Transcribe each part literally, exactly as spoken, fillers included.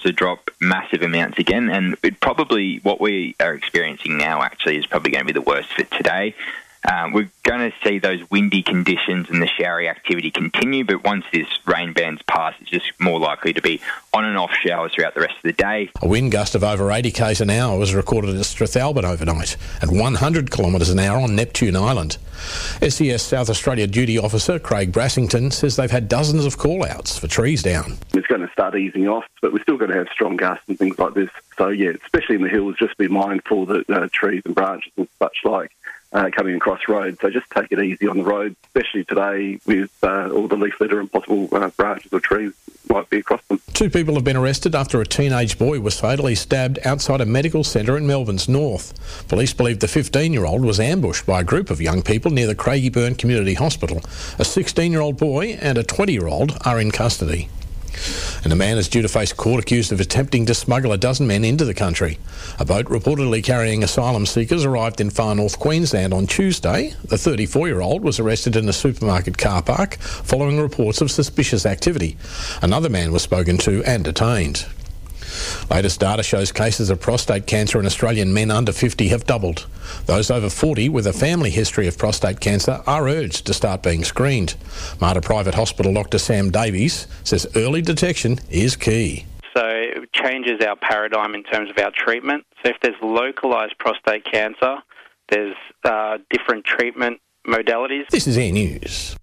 to drop massive amounts again, and it probably, what we are experiencing now actually is probably going to be the worst for today. Um, we're going to see those windy conditions and the showery activity continue, but once this rain band's passed, it's just more likely to be on and off showers throughout the rest of the day. A wind gust of over eighty k's an hour was recorded at Strathalbyn overnight and one hundred kilometres an hour on Neptune Island. S E S South Australia duty officer Craig Brassington says they've had dozens of call-outs for trees down. It's going to start easing off, but we're still going to have strong gusts and things like this. So, yeah, especially in the hills, just be mindful that uh, trees and branches and such like Uh, coming across roads, so just take it easy on the road, especially today with uh, all the leaf litter and possible uh, branches or trees might be across them. Two people have been arrested after a teenage boy was fatally stabbed outside a medical centre in Melbourne's north. Police believe the fifteen-year-old was ambushed by a group of young people near the Craigieburn Community Hospital. A sixteen-year-old boy and a twenty-year-old are in custody. And a man is due to face court accused of attempting to smuggle a dozen men into the country. A boat reportedly carrying asylum seekers arrived in far north Queensland on Tuesday. The thirty-four-year-old was arrested in a supermarket car park following reports of suspicious activity. Another man was spoken to and detained. Latest data shows cases of prostate cancer in Australian men under fifty have doubled. Those over forty with a family history of prostate cancer are urged to start being screened. Mater Private Hospital Doctor Sam Davies says early detection is key. So it changes our paradigm in terms of our treatment. So if there's localised prostate cancer, there's uh, different treatment modalities. This is Air News.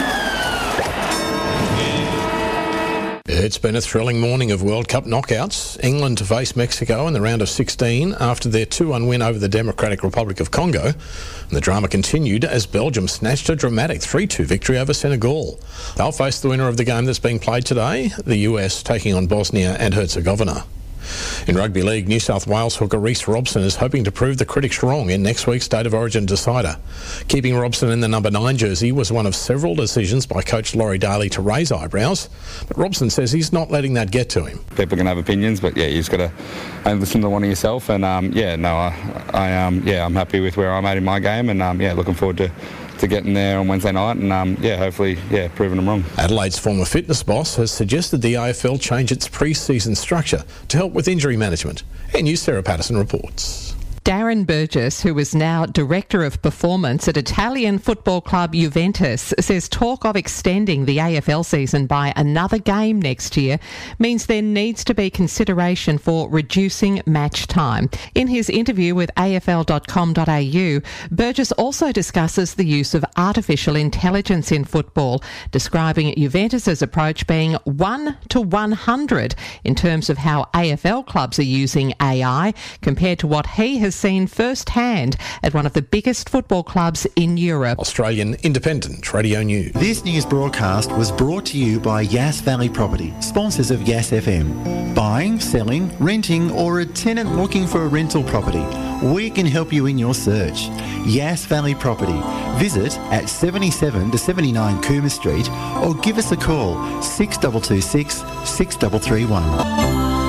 It's been a thrilling morning of World Cup knockouts. England to face Mexico in the round of sixteen after their two one win over the Democratic Republic of Congo. And the drama continued as Belgium snatched a dramatic three two victory over Senegal. They'll face the winner of the game that's being played today, the U S taking on Bosnia and Herzegovina. In rugby league, New South Wales hooker Reece Robson is hoping to prove the critics wrong in next week's State of Origin decider. Keeping Robson in the number nine jersey was one of several decisions by coach Laurie Daly to raise eyebrows, but Robson says he's not letting that get to him. People can have opinions, but yeah, you just got to listen to one of yourself. And um, yeah, no, I, I um, yeah, I'm happy with where I'm at in my game, and um, yeah, looking forward to. to getting there on Wednesday night and, um, yeah, hopefully, yeah, proving them wrong. Adelaide's former fitness boss has suggested the A F L change its pre-season structure to help with injury management. Air News' Sarah Patterson reports. Darren Burgess, who is now Director of Performance at Italian football club Juventus, says talk of extending the A F L season by another game next year means there needs to be consideration for reducing match time. In his interview with A F L dot com dot a u, Burgess also discusses the use of artificial intelligence in football, describing Juventus's approach being one to one hundred in terms of how A F L clubs are using A I compared to what he has seen firsthand at one of the biggest football clubs in Europe. Australian Independent Radio News. This news broadcast was brought to you by Yass Valley Property, sponsors of Yass F M. Buying, selling, renting, or a tenant looking for a rental property, we can help you in your search. Yass Valley Property. Visit at seventy-seven to seventy-nine Coomer Street or give us a call six two two six, six three three one.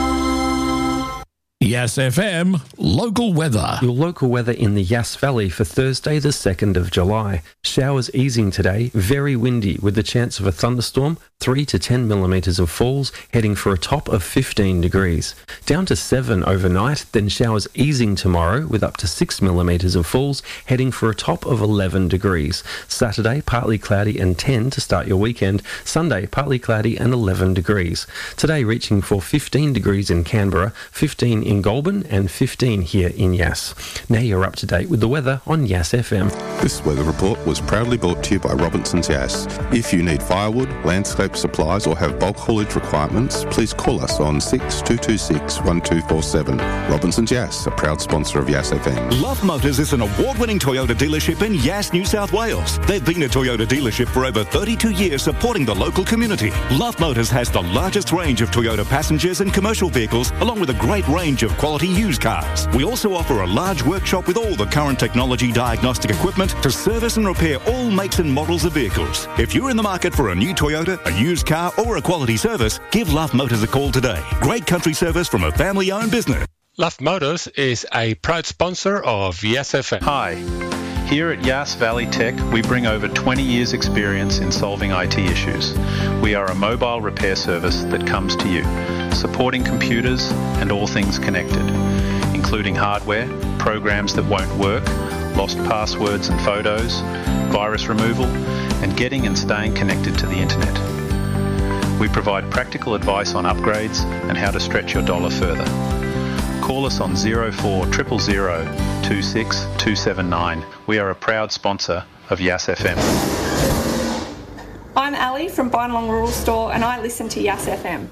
Yass F M, local weather. Your local weather in the Yass Valley for Thursday the second of July. Showers easing today, very windy with the chance of a thunderstorm, three to ten millimetres of falls, heading for a top of fifteen degrees. Down to seven overnight, then showers easing tomorrow with up to six millimetres of falls, heading for a top of eleven degrees. Saturday, partly cloudy and ten to start your weekend. Sunday, partly cloudy and eleven degrees. Today reaching for fifteen degrees in Canberra, fifteen in Goulburn and fifteen here in Yass. Now you're up to date with the weather on Yass F M. This weather report was proudly brought to you by Robinson's Yass. If you need firewood, landscape supplies or have bulk haulage requirements, please call us on six two two six, one two four seven. Robinson's Yass, a proud sponsor of Yass F M. Love Motors is an award-winning Toyota dealership in Yass, New South Wales. They've been a Toyota dealership for over thirty-two years supporting the local community. Love Motors has the largest range of Toyota passengers and commercial vehicles along with a great range of quality used cars. We also offer a large workshop with all the current technology diagnostic equipment to service and repair all makes and models of vehicles. If you're in the market for a new Toyota, a used car or a quality service, give Love Motors a call today. Great country service from a family-owned business. Love Motors is a proud sponsor of Yass F M. Hi. Here at Yass Valley Tech, we bring over twenty years experience in solving I T issues. We are a mobile repair service that comes to you. supporting computers and all things connected, including hardware, programs that won't work, lost passwords and photos, virus removal, and getting and staying connected to the internet. We provide practical advice on upgrades and how to stretch your dollar further. Call us on zero four zero zero zero two six two seven nine. We are a proud sponsor of Yass F M. I'm Ali from Bynalong Rural Store and I listen to Yass F M.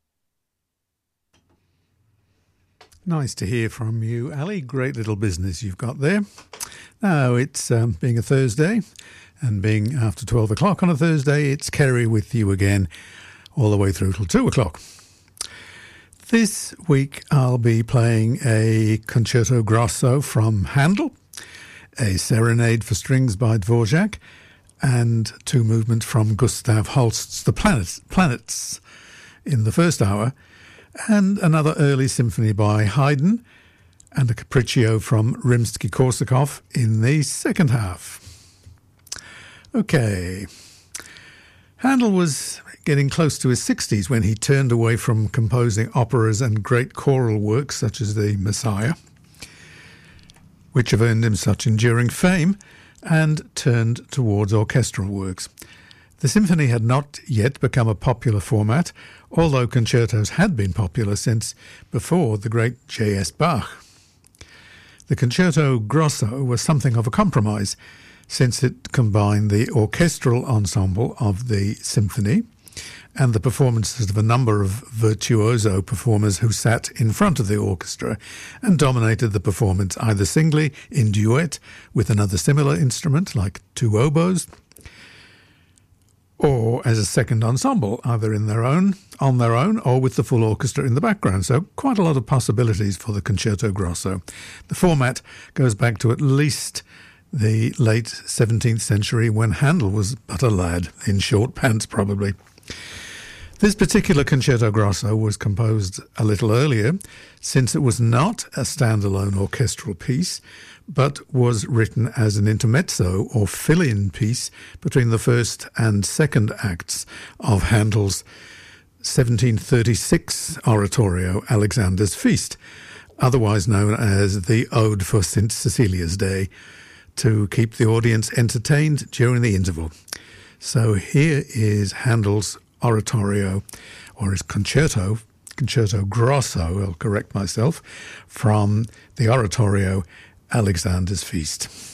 Nice to hear from you, Ali. Great little business you've got there. Now, it's um, being a Thursday and being after twelve o'clock on a Thursday, it's Kerry with you again all the way through till two o'clock. This week I'll be playing a Concerto Grosso from Handel, a Serenade for Strings by Dvorak, and two movements from Gustav Holst's The Planets, Planets in the first hour, and another early symphony by Haydn, and a capriccio from Rimsky-Korsakov in the second half. Okay. Handel was getting close to his sixties when he turned away from composing operas and great choral works such as the Messiah, which have earned him such enduring fame, and turned towards orchestral works. The symphony had not yet become a popular format, although concertos had been popular since before the great J S Bach. The Concerto Grosso was something of a compromise, since it combined the orchestral ensemble of the symphony and the performances of a number of virtuoso performers who sat in front of the orchestra and dominated the performance either singly, in duet, with another similar instrument like two oboes, or as a second ensemble, either in their own, on their own, or with the full orchestra in the background. So quite a lot of possibilities for the Concerto Grosso. The format goes back to at least the late seventeenth century, when Handel was but a lad, in short pants probably. This particular Concerto Grosso was composed a little earlier, since it was not a standalone orchestral piece, but was written as an intermezzo or fill-in piece between the first and second acts of Handel's seventeen thirty-six oratorio Alexander's Feast, otherwise known as the Ode for Saint Cecilia's Day, to keep the audience entertained during the interval. So here is Handel's oratorio, or his concerto, Concerto Grosso, I'll correct myself, from the oratorio Alexander's Feast.